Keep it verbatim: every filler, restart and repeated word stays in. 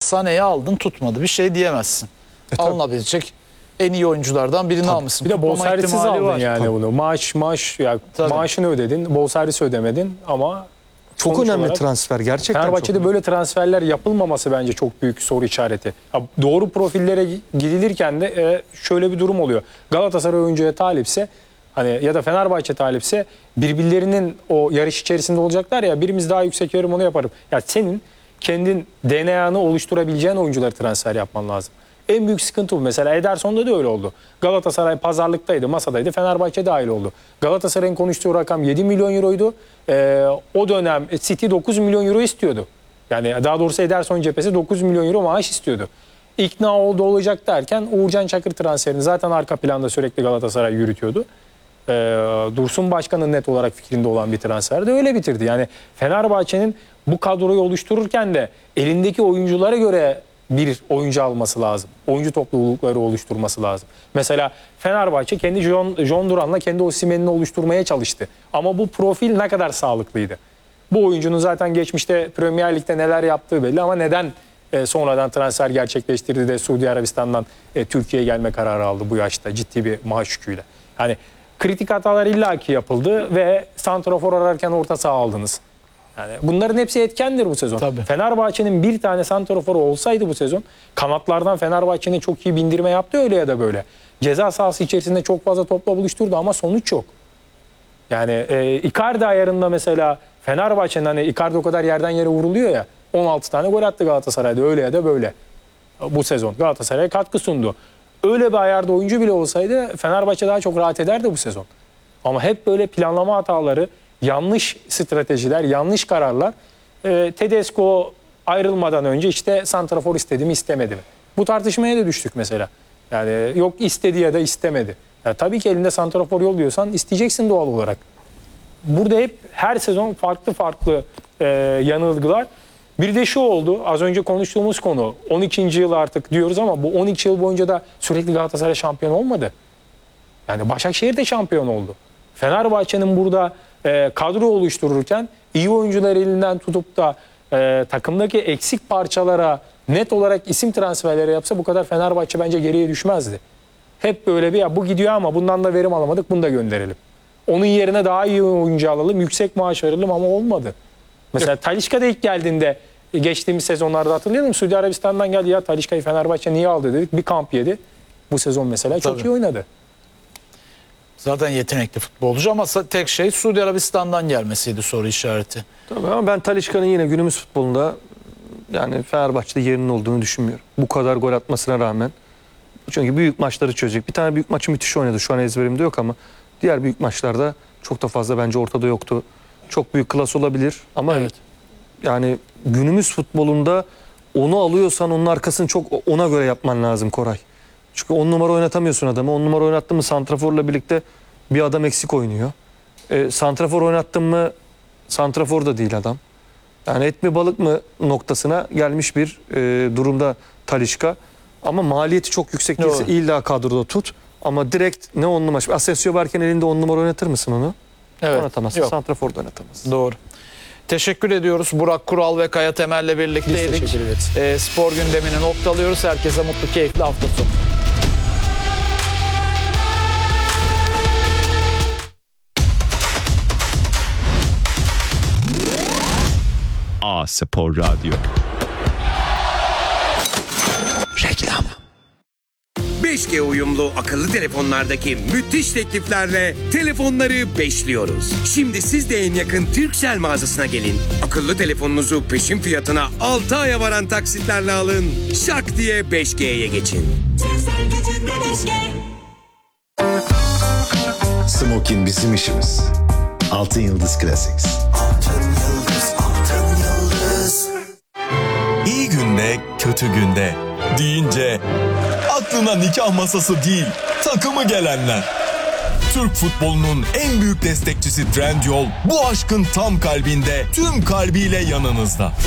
Sané'yi aldın tutmadı. Bir şey diyemezsin. E, alınabilecek en iyi oyunculardan birini tabii. almışsın. Bir de bonservisiz aldın var. yani tabii. bunu. Maaş maaş ya tabii. maaşını ödedin, bonservisi ödemedin ama çok önemli olarak, transfer gerçekten. Fenerbahçe'de çok böyle transferler yapılmaması bence çok büyük soru işareti. Ya doğru profillere gidilirken de e, şöyle bir durum oluyor. Galatasaray oyuncuya talipse hani ya da Fenerbahçe talipse birbirlerinin o yarış içerisinde olacaklar ya, birimiz daha yüksek verim onu yaparım. Ya senin kendin D N A'nı oluşturabileceğin oyuncuları transfer yapman lazım. En büyük sıkıntı bu. Mesela Ederson'da da öyle oldu. Galatasaray pazarlıktaydı, masadaydı. Fenerbahçe dahil oldu. Galatasaray'ın konuştuğu rakam yedi milyon euroydu. Ee, o dönem City dokuz milyon euro istiyordu. Yani daha doğrusu Ederson cephesi dokuz milyon euro maaş istiyordu. İkna oldu olacak derken Uğurcan Çakır transferini zaten arka planda sürekli Galatasaray yürütüyordu. Ee, Dursun Başkan'ın net olarak fikrinde olan bir transfer de öyle bitirdi. Yani Fenerbahçe'nin bu kadroyu oluştururken de elindeki oyunculara göre bir oyuncu alması lazım. Oyuncu toplulukları oluşturması lazım. Mesela Fenerbahçe kendi John, John Duran'la kendi Osimhen'ini oluşturmaya çalıştı. Ama bu profil ne kadar sağlıklıydı? Bu oyuncunun zaten geçmişte Premier Lig'de neler yaptığı belli ama neden e, sonradan transfer gerçekleştirdi de Suudi Arabistan'dan e, Türkiye'ye gelme kararı aldı bu yaşta ciddi bir maaş yüküyle. Yani kritik hatalar illaki yapıldı ve santrafor ararken orta saha aldınız. Yani bunların hepsi etkendir bu sezon. Tabii. Fenerbahçe'nin bir tane santraforu olsaydı bu sezon, kanatlardan Fenerbahçe'nin çok iyi bindirme yaptı öyle ya da böyle. Ceza sahası içerisinde çok fazla topla buluşturdu ama sonuç yok. Yani e, Icardi ayarında mesela Fenerbahçe'nin, hani Icardi o kadar yerden yere vuruluyor ya, on altı tane gol attı Galatasaray'da öyle ya da böyle. Bu sezon Galatasaray'a katkı sundu. Öyle bir ayarda oyuncu bile olsaydı Fenerbahçe daha çok rahat ederdi bu sezon. Ama hep böyle planlama hataları, yanlış stratejiler, yanlış kararlar. E, Tedesco ayrılmadan önce işte santrafor istedi mi istemedi mi? Bu tartışmaya da düştük mesela. Yani yok istedi ya da istemedi. Yani tabii ki elinde santrafor yolluyorsan isteyeceksin doğal olarak. Burada hep her sezon farklı farklı e, yanılgılar. Bir de şu oldu, az önce konuştuğumuz konu, on ikinci yıl artık diyoruz ama bu on iki yıl boyunca da sürekli Galatasaray şampiyon olmadı. Yani Başakşehir de şampiyon oldu. Fenerbahçe'nin burada e, kadro oluştururken iyi oyuncular elinden tutup da e, takımdaki eksik parçalara net olarak isim transferleri yapsa bu kadar Fenerbahçe bence geriye düşmezdi. Hep böyle bir ya bu gidiyor ama bundan da verim alamadık, bunu da gönderelim. Onun yerine daha iyi oyuncu alalım, yüksek maaş verelim ama olmadı. Mesela Talisca da ilk geldiğinde geçtiğimiz sezonlarda hatırlayalım. Suudi Arabistan'dan geldi ya, Talisca'yı Fenerbahçe niye aldı dedik. Bir kamp yedi. Bu sezon mesela çok Tabii. iyi oynadı. Zaten yetenekli futbolcu ama tek şey Suudi Arabistan'dan gelmesiydi soru işareti. Tabii ama ben Talisca'nın yine günümüz futbolunda yani Fenerbahçe'de yerinin olduğunu düşünmüyorum. Bu kadar gol atmasına rağmen. Çünkü büyük maçları çözecek. Bir tane büyük maçı müthiş oynadı. Şu an ezberimde yok ama diğer büyük maçlarda çok da fazla bence ortada yoktu. Çok büyük klas olabilir ama evet. Yani günümüz futbolunda onu alıyorsan onun arkasını çok ona göre yapman lazım Koray. Çünkü on numara oynatamıyorsun adamı. On numara oynattın mı santraforla birlikte bir adam eksik oynuyor. E, santrafor oynattın mı santrafor da değil adam. Yani et mi balık mı noktasına gelmiş bir e, durumda Talisca. Ama maliyeti çok yüksek değilse illa kadroda tut. Ama direkt ne on numara. Asensio varken elinde on numara oynatır mısın onu? Evet. Oynatamazsın. Santrafor da oynatamazsın. Doğru. Teşekkür ediyoruz. Burak Kural ve Kaya Temel'le birlikteydik. Biz teşekkür ederiz. E, spor gündemini noktalıyoruz. Herkese mutlu, keyifli hafta sonu. A Spor Radyo. Reklam. beş G uyumlu akıllı telefonlardaki müthiş tekliflerle telefonları beşliyoruz. Şimdi siz de en yakın Turkcell mağazasına gelin. Akıllı telefonunuzu peşin fiyatına altı aya varan taksitlerle alın. Şak diye beş G'ye geçin. Smokin bizim işimiz. Altın Yıldız Classics. Altın Yıldız, Altın Yıldız. İyi günde, kötü günde deyince aklına nikah masası değil, takımı gelenler. Türk futbolunun en büyük destekçisi Trendyol bu aşkın tam kalbinde, tüm kalbiyle yanınızda.